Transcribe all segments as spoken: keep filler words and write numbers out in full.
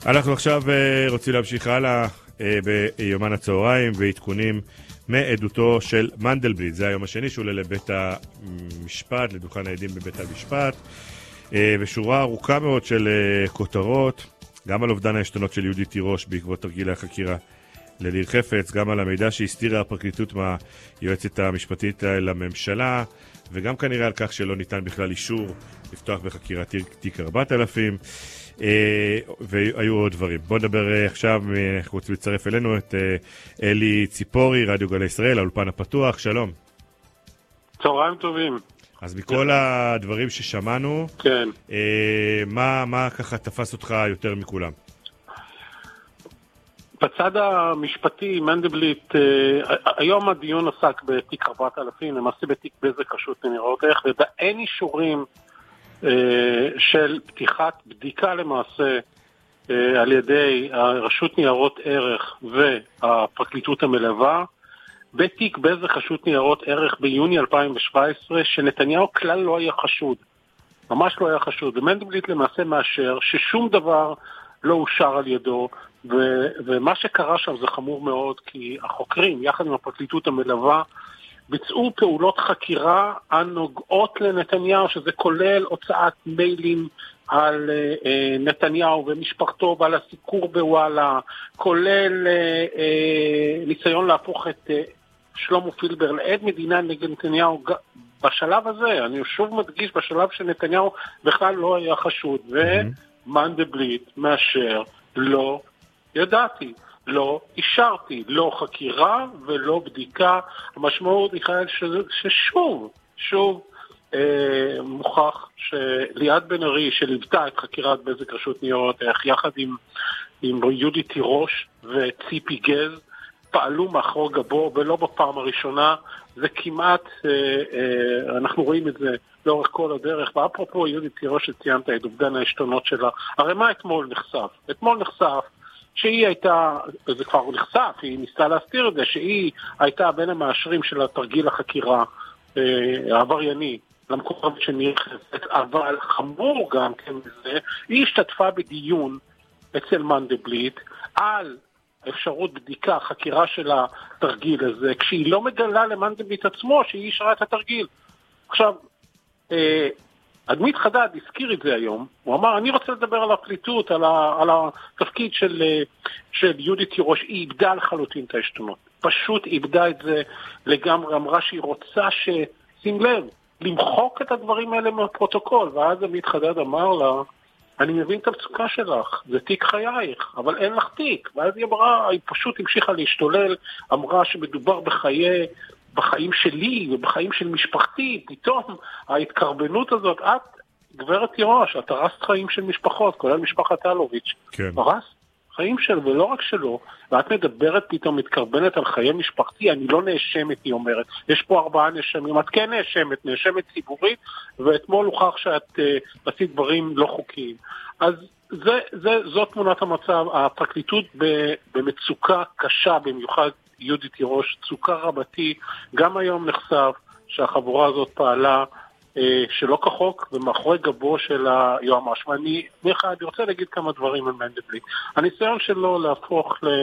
אנחנו עכשיו רוצים להמשיך הלאה ביומן הצהריים ועדכונים מעדותו של מנדלבליט. זה היום השני שהוא עולה לבית המשפט, לדוכן העדים בבית המשפט, ושורה ארוכה מאוד של כותרות, גם על אובדן העשתונות של יהודית תירוש בעקבות תרגיל החקירה לליר חפץ, גם על המידע שהסתירה הפרקליטות מהיועצת המשפטית לממשלה, וגם כנראה על כך שלא ניתן בכלל אישור לפתוח בחקירת תיק ארבעת אלפים, והיו עוד דברים. בואו נדבר עכשיו, אנחנו רוצים לצרף אלינו את אלי ציפורי, רדיו גלי ישראל, האולפן הפתוח. שלום. צהריים טובים. אז מכל הדברים ששמענו, כן. מה, מה ככה תפס אותך יותר מכולם? בצד המשפטי, מנדלבליט, היום הדיון עסק בתיק ארבעת אלפים, למעשה בתיק בזק רשות ניירות ערך, ואין אישורים של פתיחת בדיקה למעשה על ידי רשות ניירות ערך והפרקליטות המלווה, בתיק בזק רשות ניירות ערך ביוני אלפיים שבע עשרה, שנתניהו כלל לא היה חשוד, ממש לא היה חשוד, ומנדלבליט למעשה מאשר ששום דבר לא אושר על ידו, ו- ומה שקרה שם זה חמור מאוד, כי החוקרים, יחד עם הפרקליטות המלווה, ביצעו פעולות חקירה הנוגעות לנתניהו, שזה כולל הוצאת מיילים על uh, נתניהו ומשפחתו ועל הסיקור בוואלה, כולל uh, uh, ניסיון להפוך את uh, שלמה פילבר לעד מדינה נגד נתניהו. בשלב הזה, אני שוב מדגיש, בשלב שנתניהו בכלל לא היה חשוד, ומנדלבליט מאשר לא ידעתי, לא אישרתי, לא חקירה ולא בדיקה. המשמעות היא ששוב, שוב אה, מוכח שליאת בן ארי שליוותה את חקירת בזק רשות ניירות ערך יחד עם, עם יהודית תירוש וציפי גז פעלו מאחור גבו, ולא בפעם הראשונה. זה כמעט, אה, אה, אנחנו רואים את זה לאורך כל הדרך. ואפרופו יהודית תירוש שציינת את אובדן העשתונות שלה, הרי מה אתמול נחשף? אתמול נחשף שהיא הייתה, זה כבר נחשף, היא ניסתה להסתיר את זה, שהיא הייתה בין המאשרים של התרגיל החקירה אה, העברייני למקורבת של ניר חפץ, אבל חמור גם כן בזה, היא השתתפה בדיון אצל מנדלבליט על אפשרות בדיקה, חקירה של התרגיל הזה, כשהיא לא מגלה למנדלבליט עצמו שהיא אישרה את התרגיל. עכשיו, אה, אדמית חדד הזכיר את זה היום, הוא אמר, אני רוצה לדבר על הפרקליטות, על, ה, על התפקיד של, של יהודית תירוש, היא איבדה לחלוטין את העשתונות, פשוט איבדה את זה לגמרי, אמרה שהיא רוצה שים לב, למחוק את הדברים האלה מהפרוטוקול, ואז אדמית חדד אמר לה, אני מבין את המצוקה שלך, זה תיק חייך, אבל אין לך תיק, ואז היא אמרה, היא פשוט המשיכה להשתולל, אמרה שמדובר בחיי, בחיים שלי ובחיים של משפחתי, פתאום ההתקרבנות הזאת, את, גברת תירוש, את הרסת חיים של משפחות, כולל משפחת אלוביץ', כן. הרסת חיים של, ולא רק שלו, ואת מדברת פתאום, מתקרבנת על חיי משפחתי, אני לא נאשמת, היא אומרת, יש פה ארבעה נאשמים, את כן נאשמת, נאשמת ציבורית, ואתמול הוכח שאת uh, עשית דברים לא חוקיים. אז זה, זה, זאת תמונת המצב, הפרקליטות במצוקה קשה, במיוחד יהודית תירוש, צוקה רבתי. גם היום נחשף שהחבורה הזאת פעלה אה, שלא כחוק ומאחורי גבו של היועמ"ש. ואני, מיכה, אני רוצה להגיד כמה דברים על מנדלבליט. הניסיון שלו להפוך ל...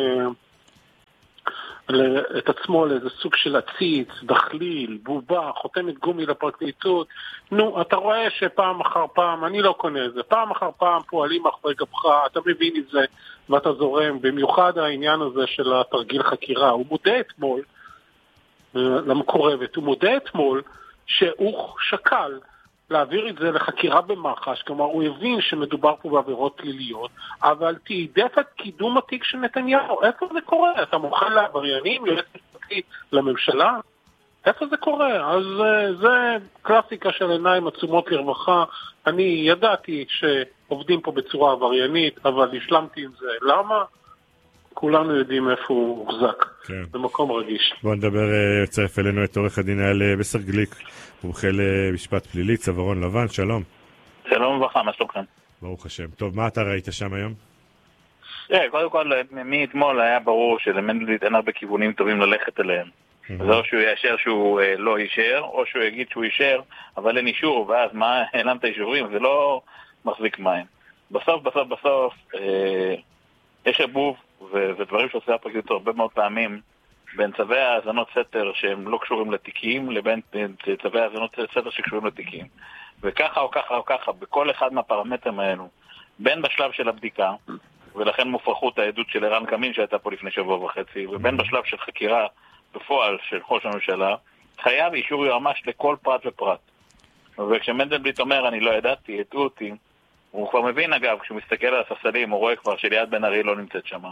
את עצמו לאיזה סוג של עציץ, דחליל, בובה, חותמת גומי לפרקליטות. נו, אתה רואה שפעם אחר פעם, אני לא קונה את זה, פעם אחר פעם פועלים אחרי גבך, אתה מבין את זה ואתה זורם, במיוחד העניין הזה של התרגיל חקירה. הוא מודה אתמול למקורבת, הוא מודה אתמול שהוא שקל להעביר את זה לחקירה במח"ש, כלומר הוא הבין שמדובר פה בעבירות פליליות, אבל תעדף את קידום התיק של נתניהו. איפה זה קורה? אתה מוכן לעבריינים, יועץ משפטי לממשלה? איפה זה קורה? אז זה קלאסיקה של עיניים עצומות לרווחה. אני ידעתי שעובדים פה בצורה עבריינית, אבל השלמתי עם זה. למה? כולנו יודעים איפה הוא מוחזק, כן. במקום רגיש. בואו נדבר, צרף אלינו את עורך הדין האלה בסר גליק, מומחה למשפט פלילי, צווארון לבן, שלום. שלום וברכה, מה שלומכם? ברוך השם. טוב, מה אתה ראית שם היום? קודם כל, מאתמול היה ברור שלמנדלבליט אין הרבה כיוונים טובים ללכת אליהם. זה או שהוא יאשר שהוא לא יישר, או שהוא יגיד שהוא יישר, אבל אין אישור, ואז מה, העלמת אישורים, זה לא מחזיק מים. בסוף, בסוף, בסוף, יש ערבוב, ודברים שעושה הפרקליטות הרבה מאוד פעמים, בין צווי האזנות סתר שהם לא קשורים לתיקים, לבין צווי האזנות סתר שקשורים לתיקים. וככה או ככה או ככה, בכל אחד מהפרמטרים האלו, בין בשלב של הבדיקה, ולכן מופרכות העדות של ערן קמין שהייתה פה לפני שבוע וחצי, ובין בשלב של חקירה בפועל של ראש הממשלה, חייב אישור יועמ"ש לכל פרט ופרט. וכשמנדלבליט אומר, אני לא ידעתי, הטעו אותי, הוא כבר מבין, אגב, כשהוא מסתכל על הספסלים, הוא רואה כבר שליד בן ארי לא נמצאת שם.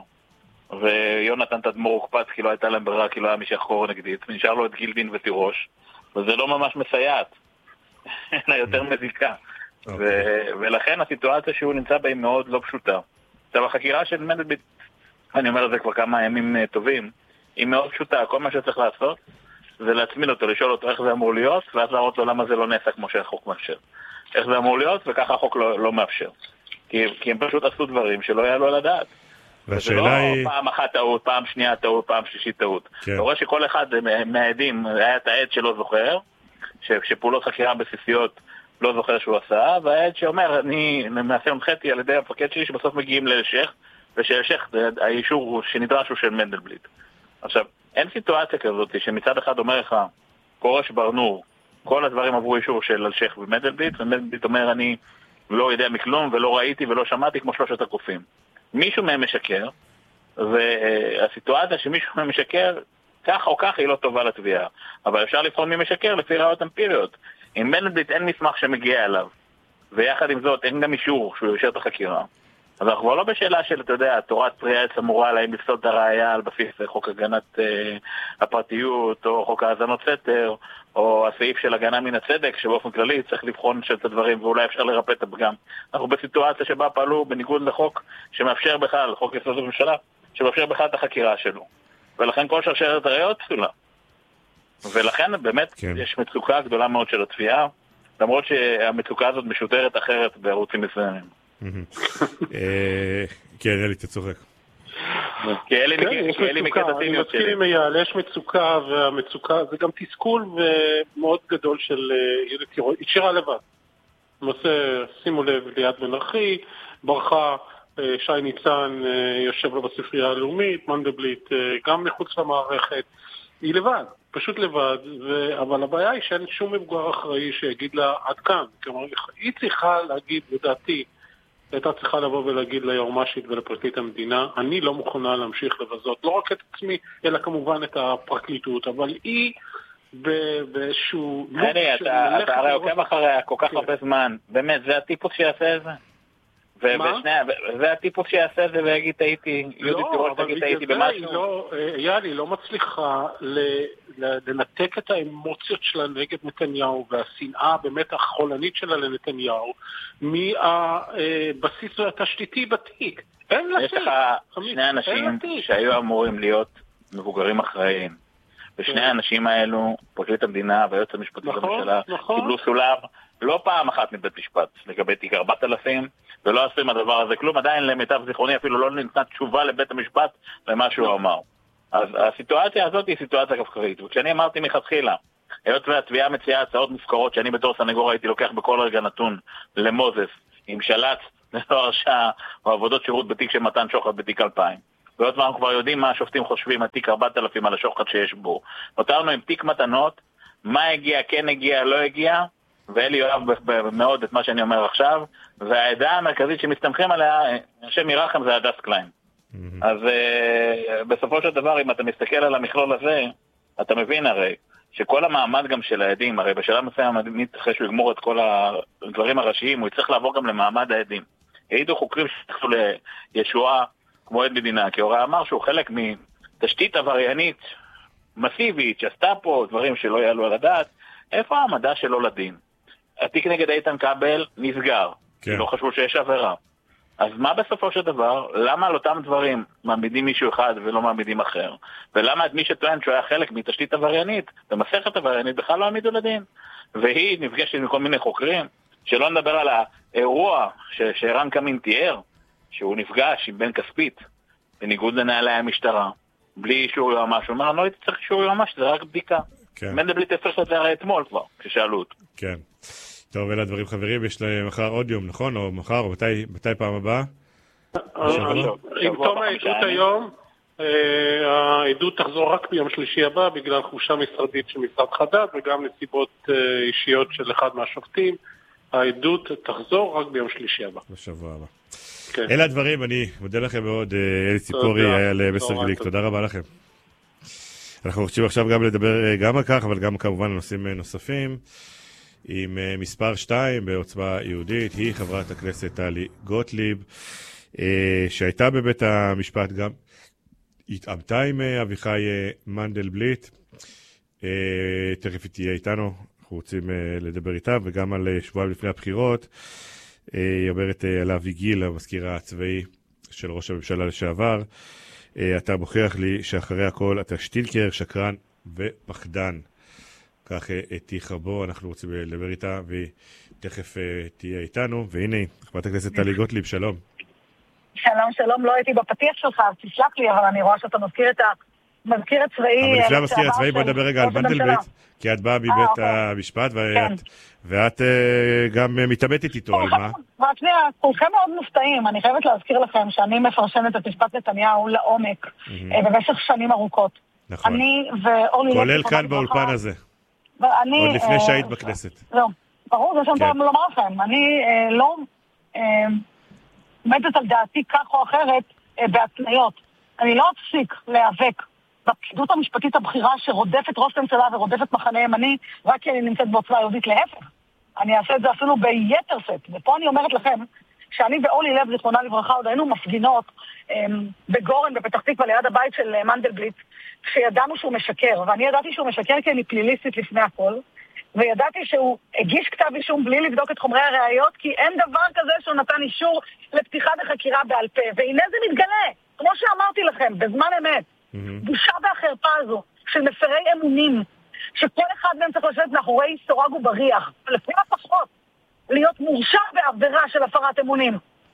ויונתן תדמור הוקפץ, כי לא הייתה להם ברירה, כי לא היה מי שיחקור נגדית, ונשאר לו את גילדין ותירוש, וזה לא ממש מסייעת, אלא יותר מזיקה. Okay. ו- ולכן הסיטואציה שהוא נמצא בה היא מאוד לא פשוטה. עכשיו, החקירה של מנדלבליט, אני אומר את זה כבר כמה ימים טובים, היא מאוד פשוטה. כל מה שצריך לעשות זה להצמיד אותו, לשאול אותו איך זה אמור להיות, ואז להראות לו למה זה לא נעשה כמו שהחוק מאפשר. איך זה אמור להיות, וככה החוק לא, לא מאפשר. כי, כי הם פשוט עשו דברים שלא יעלו על הדעת. וזה לא היא... פעם אחת טעות, פעם שנייה טעות, פעם שלישית טעות. כן. אתה רואה שכל אחד מהעדים, היה את העד שלא זוכר, ש, שפעולות חקירה בסיסיות לא זוכר שהוא עשה, והעד שאומר, אני למעשה הנחתי על ידי המפקד שלי שבסוף מגיעים לאלשך, ושאלשך, האישור שנדרש הוא של מנדלבליט. עכשיו, אין סיטואציה כזאת שמצד אחד אומר לך, קורש ברנור, כל הדברים עברו אישור של אלשך ומנדלבליט, ומנדלבליט אומר, אני לא יודע מכלום ולא ראיתי ולא שמעתי כמו שלושת הקופים. מישהו מהם משקר, והסיטואציה שמישהו מהם משקר, כך או כך היא לא טובה לתביעה. אבל אפשר לבחון מי משקר לפי ראיות אמפיריות. עם מנדלבליט אין מסמך שמגיע אליו, ויחד עם זאת אין גם אישור שהוא יושר את החקירה. אז אנחנו כבר לא בשאלה של, אתה יודע, תורת פרי עץ אמורה להם לפסול את הראייה על בסיס חוק הגנת אה, הפרטיות, או חוק האזנות סתר, או הסעיף של הגנה מן הצדק, שבאופן כללי צריך לבחון את הדברים, ואולי אפשר לרפא את הפגם. אנחנו בסיטואציה שבה פעלו בניגוד לחוק שמאפשר בכלל, חוק יסוד הממשלה, שמאפשר בכלל את החקירה שלו. ולכן כל שרשרת הראיות פסולה. ולכן באמת כן. יש מצוקה גדולה מאוד של התביעה, למרות שהמצוקה הזאת משודרת אחרת בערוצים מסוימים. כן, אלי, תצוחק. כי אלי מקטטיביות שלי. אני מסכים עם אייל, יש מצוקה, והמצוקה זה גם תסכול ומאוד גדול של יהודית תירוש, היא שירה לבד. למעשה, שימו לב, ליד בן ארי, ברכה, שי ניצן יושב לו בספרייה הלאומית, מנדלבליט גם מחוץ למערכת, היא לבד, פשוט לבד, ו... אבל הבעיה היא שאין שום מבוגר אחראי שיגיד לה עד כאן. כלומר, היא צריכה להגיד, לדעתי, הייתה צריכה לבוא ולהגיד ליועמ"שית ולפרקליט המדינה, אני לא מוכנה להמשיך לבזות, לא רק את עצמי, אלא כמובן את הפרקליטות, אבל היא באיזשהו... אני, אתה הרי עוקב אחריה כל כך הרבה זמן, באמת, זה הטיפוס שיעשה את זה? וזה הטיפוס שיעשה את זה ויגיד הייתי, יהודית תירוש תגיד הייתי במשהו. אייל, היא לא מצליחה לנתק את האמוציות שלה נגד נתניהו והשנאה באמת החולנית שלה לנתניהו מהבסיס התשתיתי בתיק. יש לך שני אנשים שהיו אמורים להיות מבוגרים אחראיים, ושני האנשים האלו, פרקליט המדינה והיועץ המשפטי לממשלה, קיבלו סולר לא פעם אחת מבית משפט לגבי תיק ארבעת אלפים, ולא עשו עם הדבר הזה כלום, עדיין למיטב זיכרוני אפילו לא ניתנה תשובה לבית המשפט למה שהוא אמר. אז הסיטואציה הזאת היא סיטואציה כפקרית, וכשאני אמרתי מחתחילה, היות והתביעה מציעה הצעות מופקרות שאני בתור סנגור הייתי לוקח בכל רגע נתון למוזס, עם שלט, ללא הרשעה, או עבודות שירות בתיק של מתן שוחד בתיק אלפיים. והיות ואנחנו כבר יודעים מה השופטים חושבים על תיק ארבעת אלפים על השוחד שיש בו. נותרנו עם תיק מתנות, מה הגיע, כן הגיע, לא הגיע, ואלי יואב מאוד את מה שאני אומר עכשיו, והעדה המרכזית שמסתמכים עליה, השם ירחם, זה הדס קליין. Mm-hmm. אז uh, בסופו של דבר, אם אתה מסתכל על המכלול הזה, אתה מבין הרי, שכל המעמד גם של העדים, הרי בשלב מסוים, אחרי שהוא יגמור את כל הדברים הראשיים, הוא יצטרך לעבור גם למעמד העדים. העידו חוקרים שתחסו לישועה כמו עד מדינה, כי הורי אמר שהוא חלק מתשתית עבריינית מסיבית, שעשתה פה דברים שלא יעלו על הדעת, איפה העמדה שלו לדין? התיק נגד איתן כבל נסגר, כן. לא חשבו שיש עבירה. אז מה בסופו של דבר, למה על אותם דברים מעמידים מישהו אחד ולא מעמידים אחר? ולמה את מי שטוען שהוא היה חלק מתשתית עבריינית, במסכת עבריינית בכלל לא עמידו לדין? והיא נפגשת עם כל מיני חוקרים, שלא נדבר על האירוע שערן קמין תיאר, שהוא נפגש עם בן כספית, בניגוד לנהלי המשטרה, בלי אישור יועמ"ש. הוא אומר, אני לא הייתי צריך אישור יועמ"ש, זה רק בדיקה. כן. מנדלבליט הפך את זה הרי אתמול כבר, כששאלו אותו. כן. טוב, אלה הדברים חברים, יש להם מחר עוד יום, נכון? או מחר, או מתי, מתי פעם הבאה? עם תום העדות היום, העדות תחזור רק ביום שלישי הבא, בגלל חופשה משרדית של משרד חדד, וגם נסיבות אישיות של אחד מהשופטים. העדות תחזור רק ביום שלישי הבא. בשבוע הבא. אלה הדברים, אני מודה לכם מאוד. אלי ציפורי היה למסר גליק, תודה רבה לכם. אנחנו רוצים עכשיו גם לדבר גם על כך, אבל גם כמובן על נושאים נוספים. עם מספר שתיים בעוצמה יהודית, היא חברת הכנסת טלי גוטליב, שהייתה בבית המשפט גם, התעמתה עם אביחי מנדלבליט, תכף היא תהיה איתנו, אנחנו רוצים לדבר איתה, וגם על שבועיים לפני הבחירות, היא אומרת על אבי גיל, המזכיר הצבאי של ראש הממשלה לשעבר, אתה מוכיח לי שאחרי הכל אתה שטינקר, שקרן ופחדן. כך תיך בו, אנחנו רוצים לדבר איתה, והיא תכף תהיה איתנו. והנה, חברת הכנסת טלי גוטליב, שלום. שלום, שלום, לא הייתי בפתיח שלך, אז תסלח לי, אבל אני רואה שאתה מזכיר את המזכיר הצבאי. אבל לפני המזכיר הצבאי, בוא נדבר רגע על מנדלבליט, כי את באה מבית המשפט, ואת גם מתאמתת איתו על מה? רק שנייה, כולכם מאוד מופתעים. אני חייבת להזכיר לכם שאני מפרשנת את משפט נתניהו לעומק, במשך שנים ארוכות. נכון. כולל כאן באולפן הזה. ואני, עוד לפני שהיית בכנסת. לא, ברור, זה שאני כן. לומר לכם. אני אה, לא אה, עומדת על דעתי כך או אחרת אה, בהתניות. אני לא אפסיק להיאבק בפקידות המשפטית הבכירה שרודפת ראש הממשלה ורודפת מחנה ימני, רק כי אני נמצאת בעוצמה יהודית. להפך. אני אעשה את זה אפילו ביתר סט. ופה אני אומרת לכם, שאני ואולי לב, זיכרונה לברכה, עוד היינו מפגינות אה, בגורן, בפתח תקווה, ליד הבית של אה, מנדלבליט, שידענו שהוא משקר, ואני ידעתי שהוא משקר כי אני פליליסטית לפני הכל, וידעתי שהוא הגיש כתב אישום בלי לבדוק את חומרי הראיות, כי אין דבר כזה שהוא נתן אישור לפתיחה בחקירה בעל פה, והנה זה מתגלה, כמו שאמרתי לכם, בזמן אמת, mm-hmm. בושה והחרפה הזו של מפרי אמונים, שכל אחד מהם צריך לשבת מאחורי סורג ובריח, לפי הפחות, להיות מורשע בעבירה של הפרת אמונים,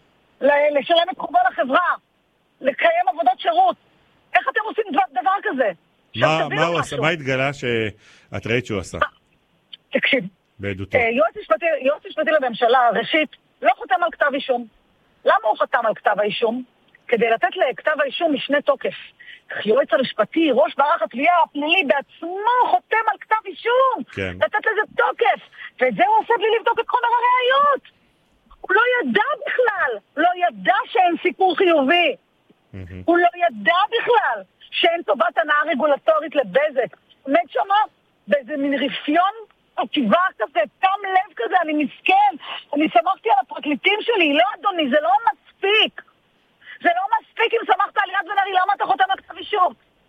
לשלם את חובו לחברה, לקיים עבודות שירות. איך אתם עושים דבר כזה? מה, מה הוא עשה? מה התגלה שאת ראית שהוא עשה? תקשיב. בעדותו. יועץ משפטי, יועץ משפטי לממשלה, ראשית, לא חותם על כתב אישום. למה הוא חתם על כתב האישום? כדי לתת לכתב האישום משנה תוקף. יועץ המשפטי, ראש מערך התביעה הפלילי בעצמו חותם על כתב אישום. כן. לתת לזה תוקף. ואת זה הוא עושה בלי לבדוק את חומר הראיות. הוא לא ידע בכלל. לא ידע שאין סיפור חיובי. הוא לא ידע בכלל שאין טובת הנאה רגולטורית לבזק. עומד שמה באיזה מין רפיון עקיבה כזה, תם לב כזה, אני מסכן. אני שמחתי על הפרקליטים שלי. לא אדוני, זה לא מספיק. זה לא מספיק אם שמחת על יד ונרי, למה אתה חותם על כתב אישום?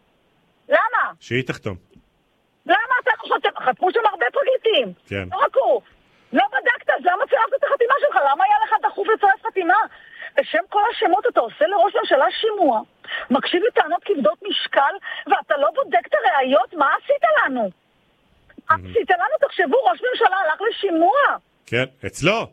למה? שהיא תחתום. למה אתה חותם? חתמו שם הרבה פרקליטים. כן. לא רק לא בדקת, אז למה צירפת את החתימה שלך? למה היה לך דחוף לצרף חתימה? בשם כל השמות אתה עושה לראש ממשלה שימוע, מקשיב לטענות כבדות משקל, ואתה לא בודק את הראיות. מה עשית לנו? מה עשית לנו? תחשבו, ראש ממשלה הלך לשימוע. כן, אצלו.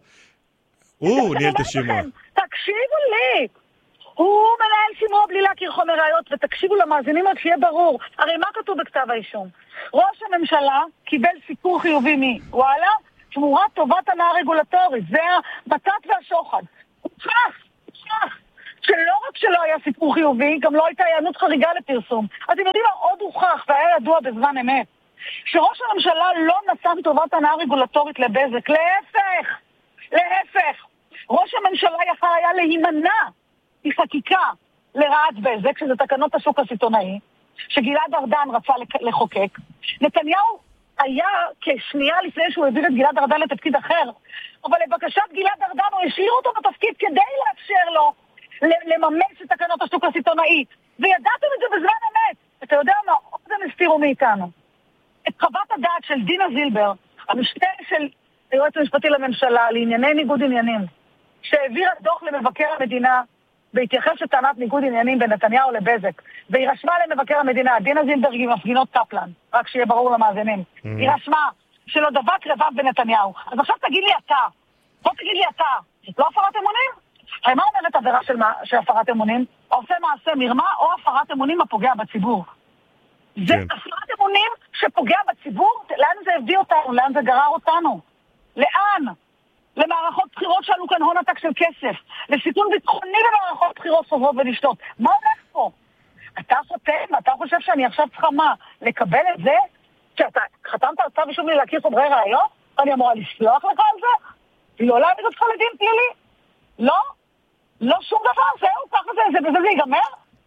הוא ניהל את השימוע. תקשיבו לי. הוא מנהל שימוע בלי להכיר חומר ראיות, ותקשיבו למאזינים עוד שיהיה ברור. הרי מה כתוב בכתב האישום? ראש הממשלה קיבל סיקור חיובי מוואלה, תמורת טובת הנאה רגולטורית. זה המתת והשוחד. הוא צרף, צרף. שלא רק שלא היה סיפור חיובי, גם לא הייתה הענות חריגה לפרסום. אתם יודעים מה עוד הוכח, והיה ידוע בזמן אמת, שראש הממשלה לא נתן טובת הנאה רגולטורית לבזק. להפך, להפך. ראש הממשלה יכול היה להימנע מחקיקה לרעת בזק, שזה תקנות השוק הסיטונאי, שגלעד ארדן רצה לחוקק. נתניהו היה כשנייה לפני שהוא העביר את גלעד ארדן לתפקיד אחר, אבל לבקשת גלעד ארדן הוא השאיר אותו בתפקיד כדי לאפשר לו לממש את תקנות השוק הסיטונאי. וידעתם את זה בזמן אמת. אתה יודע מה? עוד הם הסתירו מאיתנו. את חוות הדעת של דינה זילבר, המשנה של היועץ המשפטי לממשלה לענייני ניגוד עניינים, שהעבירה דוח למבקר המדינה בהתייחס לטענת ניגוד עניינים בין נתניהו לבזק, והיא רשמה למבקר המדינה, דינה זילבר היא מפגינות קפלן, רק שיהיה ברור למאזינים, mm-hmm. היא רשמה שלא דבק רבב בנתניהו. אז עכשיו תגיד לי אתה, בוא תגיד לי אתה, זאת לא הפרת אמונים? הרי מה אומרת עבירה של, של הפרת אמונים? עושה מעשה מרמה או הפרת אמונים הפוגע בציבור? כן. זה הפרת אמונים שפוגע בציבור? לאן זה הביא אותנו? לאן זה גרר אותנו? לאן? למערכות בחירות שעלו כאן הון עתק של כסף, לסיכון ביטחוני במערכות בחירות חוזרות ונשנות. מה הולך פה? אתה חותם, אתה חושב שאני עכשיו צריכה מה? לקבל את זה? שאתה חתמת על צו אישום לי להכיר חומרי ראיות? אני אמורה לסלוח לך על זה? לא להעמיד אותך לדין פלילי? לא? לא שום דבר, זהו, ככה זה, זה, זה, זה ייגמר?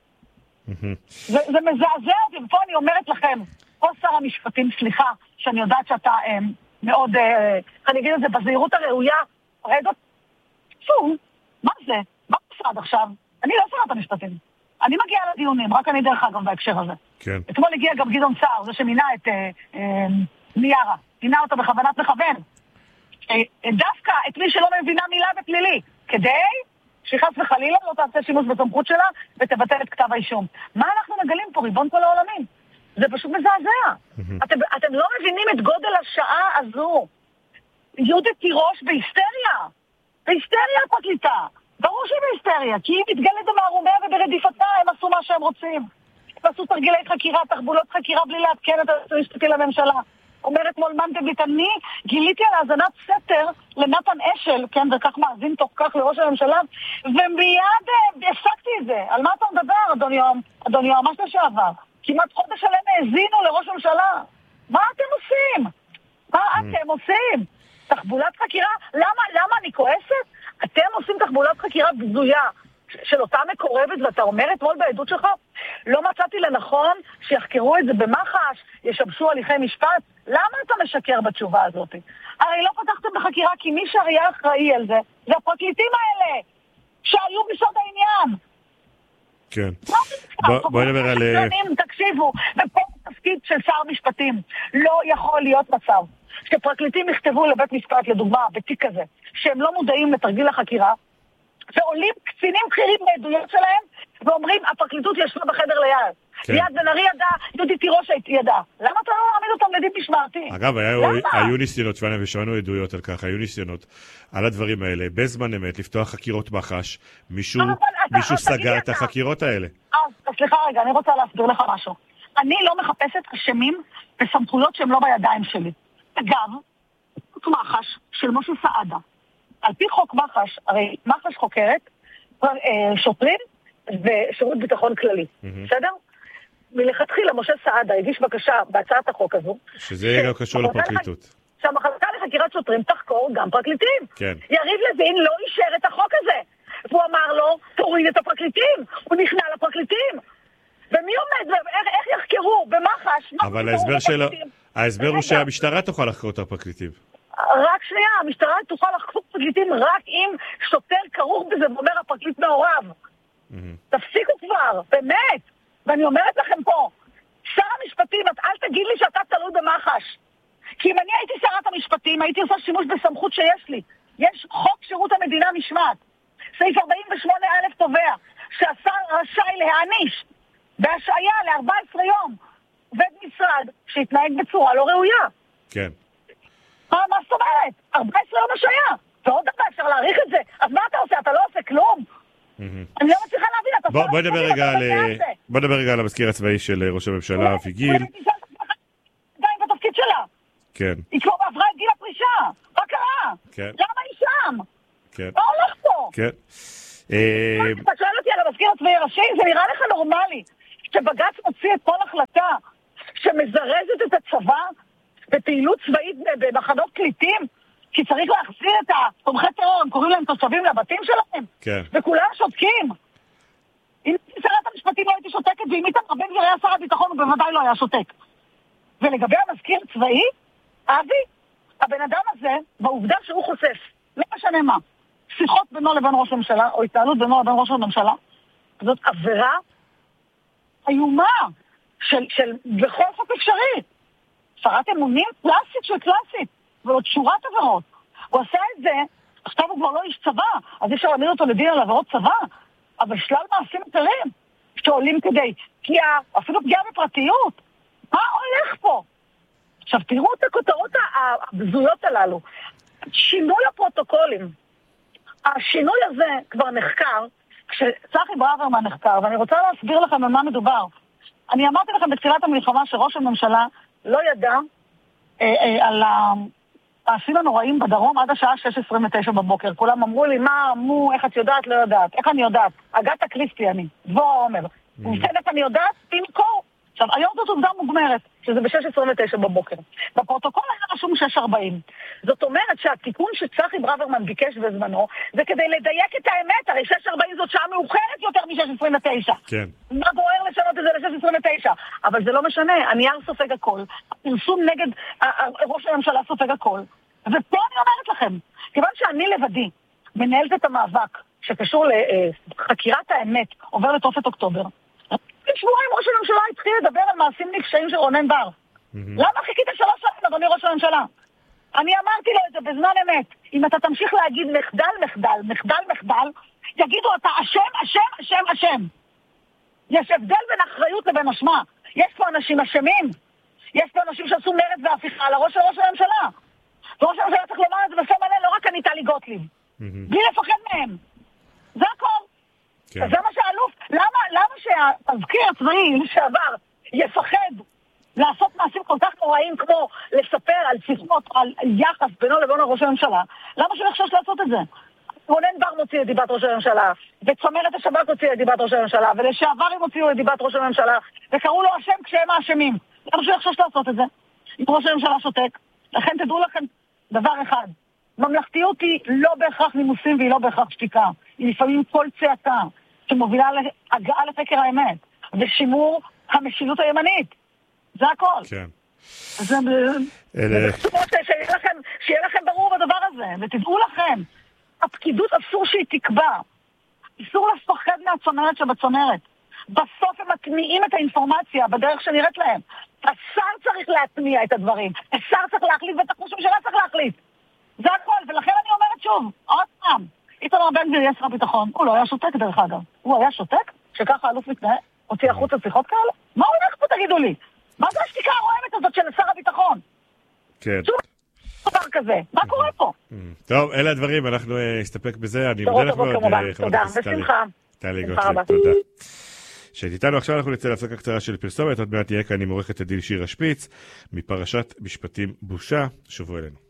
זה, זה מזעזע, ופה אני אומרת לכם, פה שר המשפטים, סליחה, שאני יודעת שאתה אה, מאוד, אה, אני אגיד את זה בזהירות הראויה, רגע, שום, מה זה? מה משרד עכשיו? אני לא שרת המשפטים. אני מגיעה לדיונים, רק אני דרך אגב בהקשר הזה. כן. אתמול הגיע גם גדעון סער, זה שמינה את אה, אה, ניארה, מינה אותו בכוונת מכוון. אה, דווקא את מי שלא מבינה מילה בפלילי, כדי שחס וחלילה לא תעשה שימוש בסמכות שלה ותבטל את כתב האישום. מה אנחנו מגלים פה, ריבון כל העולמים? זה פשוט מזעזע. אתם, אתם לא מבינים את גודל השעה הזו. יהודית תירוש בהיסטריה. בהיסטריה הפרקליטה. ברור שהיא בהיסטריה, כי היא מתגלת במערומיה וברדיפתה, הם עשו מה שהם רוצים. הם עשו תרגילי חקירה, תחבולות חקירה בלי לעדכן את היועץ המשפטי לממשלה. אומרת מול מנדלבליט, אני גיליתי על האזנת סתר לנתן אשל, כן, וכך מאזין תוך כך לראש הממשלה, ומיד הפסקתי את זה. על מה אתה מדבר, אדון יום, אדון יום, מה לשעבר? כמעט חודש שלם האזינו לראש הממשלה. מה אתם עושים? מה אתם עושים? תחבולת חקירה? למה, למה אני כועסת? אתם עושים תחבולת חקירה בזויה של אותה מקורבת, ואתה אומר אתמול בעדות שלך, לא מצאתי לנכון שיחקרו את זה במח"ש, ישבשו הליכי משפט. למה אתה משקר בתשובה הזאת? הרי לא פתחתם בחקירה, כי מי שהיה אחראי על זה, זה הפרקליטים האלה, שהיו בסוד העניין. כן. בואי נדבר על... תקשיבו, ופה תפקיד של שר משפטים. לא יכול להיות מצב שפרקליטים יכתבו לבית משפט, לדוגמה, בתיק כזה, שהם לא מודעים לתרגיל החקירה, ועולים קצינים בכירים בעדויות שלהם, ואומרים, הפרקליטות ישבה בחדר ליד. כן. ליד בן-ארי ידע, יהודית תירוש ידע. למה אתה לא מעמיד אותם לדין משמעתי? אגב, היו, היו ניסיונות, פנה, ושמענו עדויות על כך, היו ניסיונות על הדברים האלה, בזמן אמת, לפתוח חקירות מח"ש, מישהו, מישהו סגר את החקירות האלה. אז, סליחה רגע, אני רוצה להסביר לך משהו. אני לא מחפשת אשמים בסמכויות שהן לא בידיים שלי. אגב, מח"ש של משה סעדה. על פי חוק מח"ש, הרי מח"ש חוקרת שוטרים ושירות ביטחון כללי. בסדר? מלכתחילה משה סעדה הגיש בקשה בהצעת החוק הזו. שזה יהיה קשור לפרקליטות. שהמחלקה לחקירת שוטרים תחקור גם פרקליטים. כן. יריב לוין לא אישר את החוק הזה. והוא אמר לו, תוריד את הפרקליטים. הוא נכנע לפרקליטים. ומי עומד? איך, איך יחקרו במח"ש? אבל ההסבר שלו, ההסבר הוא שהמשטרה תוכל לחקור את הפרקליטים. רק שנייה, המשטרה תוכל לחקור פרקליטים רק אם שוטר כרוך בזה ואומר הפרקליט מעורב. תפסיקו כבר, באמת. ואני אומרת לכם פה, שר המשפטים, אל תגיד לי שאתה תלוי במח"ש. כי אם אני הייתי שרת המשפטים, הייתי עושה שימוש בסמכות שיש לי. יש חוק שירות המדינה משמעת. סעיף ארבעים ושמונה א' תובע, שהשר רשאי להעניש בהשעיה ל-ארבעה עשר יום עובד משרד שהתנהג בצורה לא ראויה. כן. מה, מה זאת אומרת? ארבעה עשר יום השעיה. ועוד דבר אפשר להעריך את זה. אז מה אתה עושה? אתה לא עושה כלום? אני לא מצליחה להבין, אתה בוא, בוא נדבר רגע על בוא נדבר רגע על המזכיר הצבאי של ראש הממשלה אבי גיל. עדיין בתפקיד שלה. כן. היא כבר עברה את גיל הפרישה. מה קרה? כן. למה היא שם? כן. מה הולך פה? כן. אתה שואל אותי על המזכיר הצבאי הראשי? זה נראה לך נורמלי שבג"ץ מוציא את כל החלטה שמזרזת את הצבא בפעילות צבאית במחנות קליטים? כי צריך להחזיר את התומכי טרור, הם קוראים להם תושבים לבתים שלהם. כן. וכולם שותקים. אם שרת המשפטים לא הייתי שותקת, ואם איתם רבן גבי היה שר הביטחון, הוא בוודאי לא היה שותק. ולגבי המזכיר צבאי, אבי, הבן אדם הזה, בעובדה שהוא חושף, לא משנה מה, שיחות בינו לבין ראש הממשלה, או התנהלות בינו לבין ראש הממשלה, זאת עבירה איומה של, של בכל חוק אפשרי. שרת אמונים קלאסית של קלאסית. ועוד שורת עבירות. הוא עשה את זה, עכשיו הוא כבר לא איש צבא, אז אפשר להעמיד אותו לדין על עבירות צבא, אבל שלל מעשים אחרים שעולים כדי פגיעה, אפילו פגיעה בפרטיות. מה הולך פה? עכשיו תראו את הכותרות הבזויות הללו. שינוי הפרוטוקולים. השינוי הזה כבר נחקר, כשצחי ברוורמן נחקר, ואני רוצה להסביר לכם על מה מדובר. אני אמרתי לכם בתחילת המלחמה שראש הממשלה לא ידע אה, אה, על ה... המעשים הנוראים בדרום עד השעה שש עשרים ותשע בבוקר. כולם אמרו לי, מה, מו, איך את יודעת, לא יודעת. איך אני יודעת? אגתה קריסטי אני, דבורה עומר. ובצדק אני יודעת, תמכור. עכשיו, היום זאת עובדה מוגמרת, שזה ב-שש עשרים ותשע בבוקר. בפרוטוקול היה רשום שש ארבעים. זאת אומרת שהתיקון שצחי ברוורמן ביקש בזמנו, זה כדי לדייק את האמת, הרי שש ארבעים זאת שעה מאוחרת יותר מ-שש עשרים ותשע. כן. מה בוער לשנות את זה ל-שש עשרים ותשע? אבל זה לא משנה, הנייר סופג הכל, הפרסום נגד ראש הממשלה סופג הכל. ופה אני אומרת לכם, כיוון שאני לבדי מנהלת את המאבק שקשור לחקירת האמת, עובר לתופת אוקטובר, שבועיים ראש הממשלה התחיל לדבר על מעשים נפשעים של רונן בר. למה חיכית שלוש שנים, אדוני ראש הממשלה? אני אמרתי לו את זה בזמן אמת. אם אתה תמשיך להגיד מחדל, מחדל, מחדל, מחדל, יגידו אתה אשם, אשם, אשם, אשם. יש הבדל בין אחריות לבין אשמה. יש פה אנשים אשמים. יש פה אנשים שעשו מרד והפיכה לראש של ראש הממשלה. וראש הממשלה צריך לומר את זה בפה מלא, לא רק אני טלי גוטליב. בלי לפחד מהם. זה הכל. אז זה מה שהאלוף, למה, למה שהתזכיר הצבאי לשעבר יפחד לעשות מעשים כל כך נוראים כמו לספר על שיחות, על יחס בינו לבין ראש הממשלה? למה שהוא יחשוש לעשות את זה? רונן בר מוציא את דיבת ראש הממשלה, וצמרת השב"כ הוציא את דיבת ראש הממשלה, ולשעבר הם הוציאו את דיבת ראש הממשלה, וקראו לו אשם כשהם האשמים. למה שהוא יחשוש לעשות את זה? אם ראש הממשלה שותק, לכן תדעו לכם דבר אחד, ממלכתיות היא לא בהכרח נימוסים והיא לא בהכרח שתיקה. היא לפעמים כל צעקה שמובילה להגעה לפקר האמת ושימור המשילות הימנית. זה הכל. כן. זה שיהיה לכם ברור בדבר הזה, ותדעו לכם, הפקידות אסור שהיא תקבע. אסור לפחד מהצונרת שבצונרת. בסוף הם מטמיעים את האינפורמציה בדרך שנראית להם. השר צריך להטמיע את הדברים. השר צריך להחליט ואת ראש הממשלה צריך להחליט. זה הכל, ולכן אני אומרת שוב, עוד פעם, איתמר בן גביר יהיה שר הביטחון, הוא לא היה שותק דרך אגב. הוא היה שותק? שככה האלוף מתנהל? הוציא החוצה שיחות כאלה? מה הולך פה תגידו לי? מה זה השתיקה הרועמת הזאת של שר הביטחון? כן. שום דבר כזה, מה קורה פה? טוב, אלה הדברים, אנחנו נסתפק בזה. אני מודה לך מאוד, תודה, בשמחה. טלי גוטליב, תודה. שהיית איתנו עכשיו, אנחנו נצא להפסקה קצרה של פרסומת, עוד מעט תהיה כאן עם עורכת הדין שירה שפיץ, מפרשת משפטים בושה, שובו אלינו.